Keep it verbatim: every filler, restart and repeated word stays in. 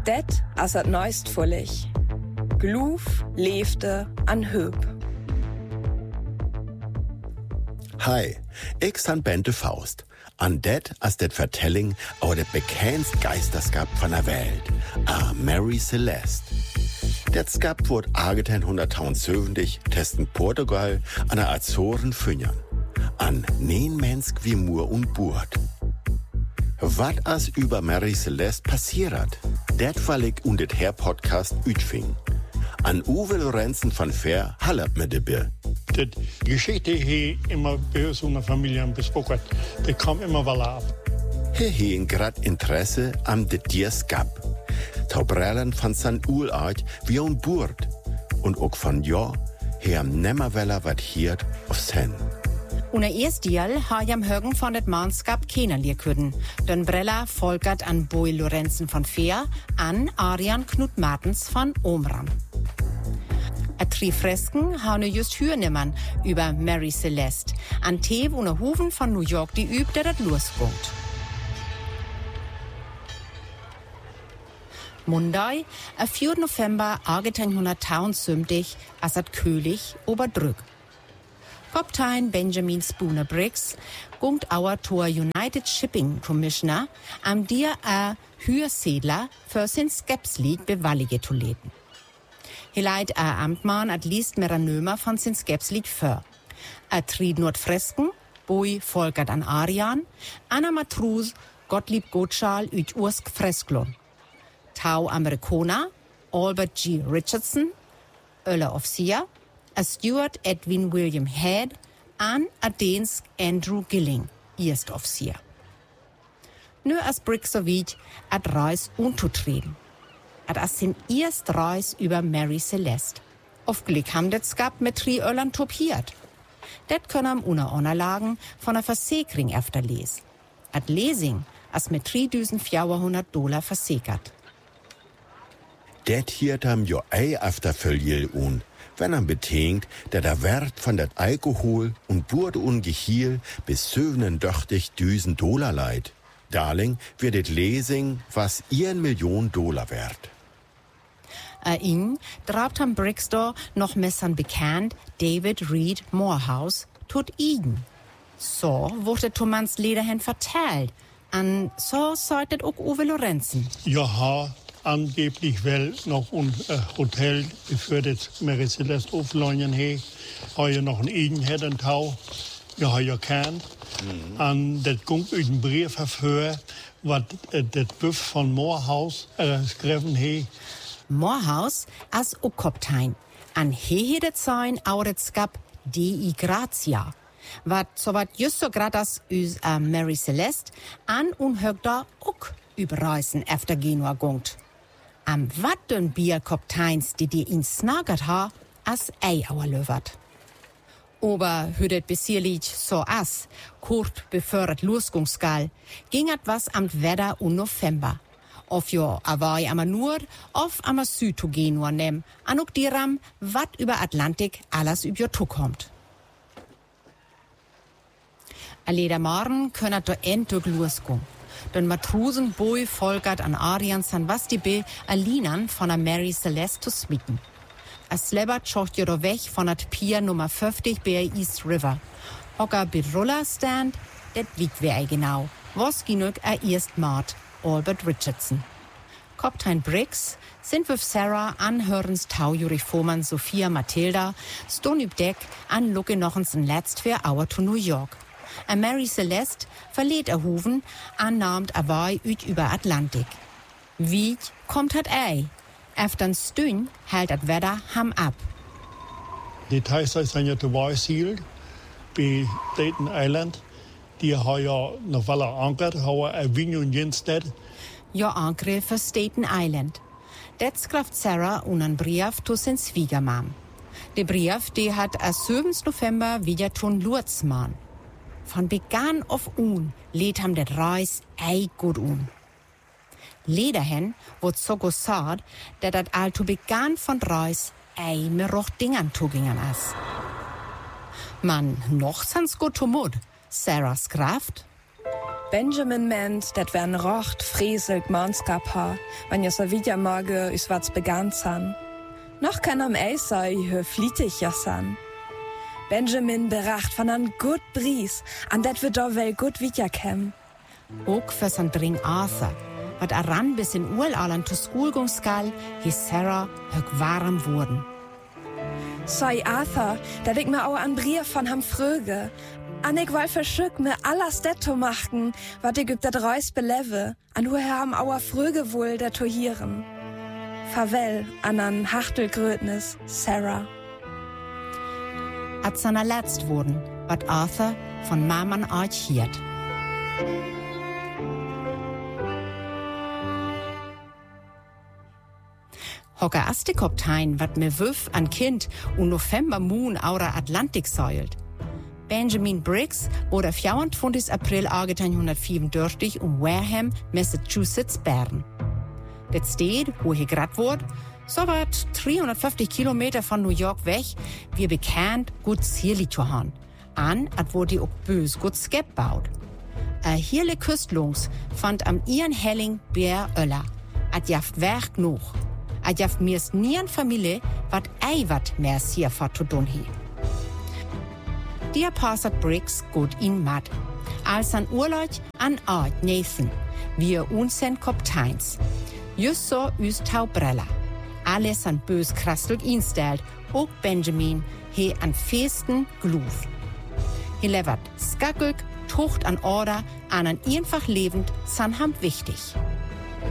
Det as het neust fullig. Gluf leefde an Höp. Hi, ik san Bente Faust. An det as det vertelling over det bekendst geisterskap van der Welt, a Mary Celeste. Det skap wordt achttienhonderdzeventig testen Portugal an der Azoren Fünjern. An neen mensk wie Mur und Burt. Wat as über Mary Celeste passiert, det fall ik und det her Podcast uitfing. An Uwe Lorenzen van Ver hallert mit de Bill. Die Geschichte hier immer bei uns in der Familie besprochen. Das kam immer wel ab. He heen grad Interesse am de Dierskap. Taubrellen van san Uurart wie ein Burt. Und auch von ja, he am nemmerweller wat hiert auf sen. Una erst Dial ha jam Högen von det Manskap kennenlernen können. Den Brella folgert an Boy Lorenzen von Feer, an Arian Knut Martens von Omram. A tri Fresken ha ne just hörnemmen über Mary Celeste, an Tee wo ne Hoven von New York die übt, der dat losgungt. Monday, a vier November achttienhundertzehnundsiebzig, as at Kölig Oberdrück. Kaptein Benjamin Spooner Briggs gungt our Tor United Shipping Commissioner am dir a Hürsedler für sin Skepslied bewallige zu leden. He leit a Amtmann at liest mera Nömer von sin Skepslied für. A tried Nordfresken, Boi folgert an Arian, Anna Matrus, Gottlieb Gottschall üt Ursk Fresklon. Tau Amerikaner, Albert G. Richardson, Öller Offizier, a Steward Edwin William Head, an a Dänsk Andrew Gilling, Erst Offizier. Nö as Briggs so weit, at Reis unzutreten. At as sin erst Reis über Mary Celeste. Auf Glück ham det skap mit tri Öllern topiert. Det können am una Unterlagen von a Versäkring efter les. At Lesing as mit dreitausendvierhundert Dollar versäkert. Det hiert am jo ei efter følge un, wenn am betingt, der der Wert von dat Alkohol und Burde un Gehiel bis siebenundachtzigtausend Dollar leid. Darling wird et Lesing, was ihren Million Dollar wert. A ihn drabt am Brixtor noch messern bekannt David Reed Morehouse tut ihn. So wurde Thomas Lederhen vertellt. An so seitet auch Uwe Lorenzen. Ja, angeblich wel noch ein äh, Hotel, bevor das Mary Celeste aufleunen he, ha ja noch ein Eden hätten Tau, ja ha ja kennt. Mhm. An das kommt uit een brief hervor, wat äh, das Büff von Morehouse äh, geschrieben he. Morehouse as o Kaptein. An he het sein auret skap Dei Grazia. Wat so wat just so grad as us uh, Mary Celeste an un högda ook überreisen efter Genua gungt. Am wat den Bier Kapteins, die die ihn snagert ha, as ei auer löwert. Aber hüdet besierlich so as, kurt befördert losgungsgal, gingert was am Wetter un November. Of jo awai am Nord, of am Süd zu Genua nehm, an ook diram, wat über Atlantik alles über jo kommt. Alleder Morgen könnet do endlich losgehen. Den Matrosen Boy folgert an Arian san Vastibe Alinan von der Mary Celeste zu smitten. A Slebert schocht jo do weg von der Pier Nummer fünfzig bei East River. Hocker bit Rollerstand, det wiegt wer genau. Was genug a erst Mart, Albert Richardson. Kaptein Briggs sind with Sarah anhörens Tau Jurifoman Sophia Matilda, stone üb Deck an Lucke nochens en letzt für Hour to New York. A Mary Celeste verlädt a Hoven, annahmt a Wei üt über Atlantik. Wie kommt hat ei? Eftern Stün hält at Wetter ham ab. Die Teilzeit sind ja zu Weißhiel, bei Staten Island. Die haben ja noch wel ankert, haben ein Vignon Jenstedt. Ja, ankere für Staten Island. Det skrift Sarah unan Brief zu sin Schwiegermam. Der Brief, die hat am siebten November wieder tun Lurzmann. Von Beginn auf un lädt ham det Reis ei gut un. Lederhen wird so gesagt, dass das all zu Beginn von Reis ei mir roch Dingern zugingen as. Man noch sans gut to Mut, Sarahs Kraft. Benjamin meint, dat wär ein rocht, frieselt Manskap ha, wenn jo so wieder morgen is was begann san. Noch kann am Eiser hö flietig ja san. Benjamin beracht von an gut Bries, an dat wird doch wel gut wiederkäm. Ook für sein Dring Arthur, wat er ran bis in Urlalan zu School gong skal, his Sarah hög warm wurden. Sei Arthur, dat ich mir auch an Brief von ham fröge. An ich woll verschück mir alles detto machen, wat ich üb dat Reus beleve, an hu ham auer fröge wohl der tohieren. Farewell an an Hachtelgrötnis, Sarah. At seiner letzt wurden, wat Arthur von Maman Art hiert. Hocker aste Kaptein, wat me wüff an Kind und November Moon aura Atlantik säult. Benjamin Briggs wurde vierundzwanzigsten April achtzehnhundertvierundvierzig um Wareham, Massachusetts, Bern. Det sted, wo hier grad wurde, so wat dreihundertfünfzig Kilometer von New York weg, wie bekannt gut zierlich zu haben. An, at wo die auch bös gut skep baut. A hierle Küstlungs fand am ihren Helling Bär Öller. At jaft werk noch. At jaft mir's nien Familie, wat ei wat mehr sier fort zu tun hi. Der passat Briggs gut in mat. Als an Urlaub an Ort Nathan, wie unsen Kapteins. Just so üs Taubrella. Alles an bös krastelt instellt, auch Benjamin he an festen Gluf. He levert skackig, tucht an Order, an an einfach lebend, san ham wichtig.